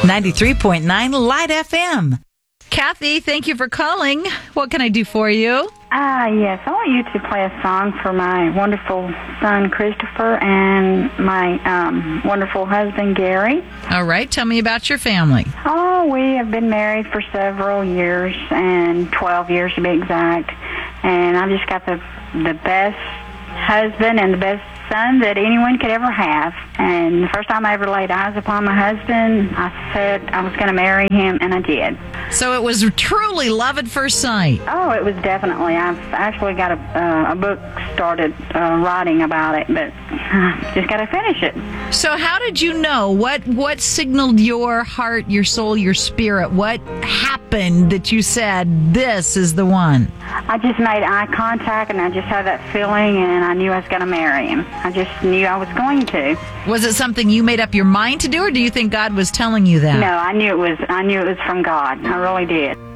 93.9 Light FM. Kathy, thank you for calling. What can I do for you? Yes, I want you to play a song for my wonderful son, Christopher, and my wonderful husband, Gary. All right, tell me about your family. Oh, we have been married for several years, and 12 years to be exact. And I just got the best husband and the best son that anyone could ever have. And the first time I ever laid eyes upon my husband, I said I was going to marry him, and I did. So it was truly love at first sight. Oh, it was definitely. I've actually got a book started writing about it, but just got to finish it. So how did you know? What signaled your heart, your soul, your spirit? What happened that you said, this is the one? I just made eye contact, and I just had that feeling, and I knew I was going to marry him. I just knew I was going to. Was it something you made up your mind to do, or do you think God was telling you that? No, I knew it was from God. I really did.